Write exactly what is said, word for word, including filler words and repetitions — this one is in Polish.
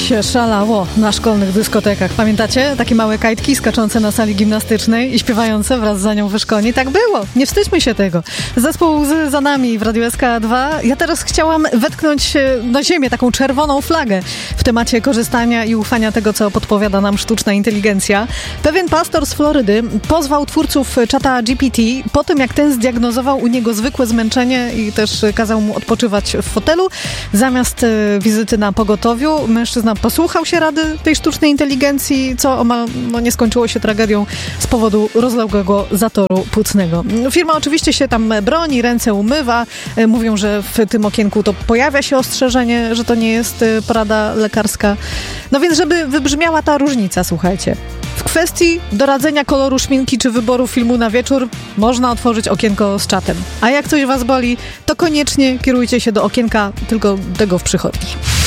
się szalało na szkolnych dyskotekach. Pamiętacie? Takie małe kajtki skaczące na sali gimnastycznej i śpiewające wraz za nią wyszkolni. Tak było. Nie wstydźmy się tego. Zespół Łzy za nami w Radiu S K dwa. Ja teraz chciałam wetknąć na ziemię taką czerwoną flagę w temacie korzystania i ufania tego, co podpowiada nam sztuczna inteligencja. Pewien pastor z Florydy pozwał twórców czata G P T po tym, jak ten zdiagnozował u niego zwykłe zmęczenie i też kazał mu odpoczywać w fotelu. Zamiast wizyty na pogotowiu mężczyzna posłuchał się rady tej sztucznej inteligencji, co omal no, nie skończyło się tragedią z powodu rozległego zatoru płucnego. Firma oczywiście się tam broni, ręce umywa. Mówią, że w tym okienku to pojawia się ostrzeżenie, że to nie jest porada lekarska. No więc, żeby wybrzmiała ta różnica, słuchajcie. W kwestii doradzenia koloru szminki czy wyboru filmu na wieczór można otworzyć okienko z czatem. A jak coś was boli, to koniecznie kierujcie się do okienka tylko tego w przychodni.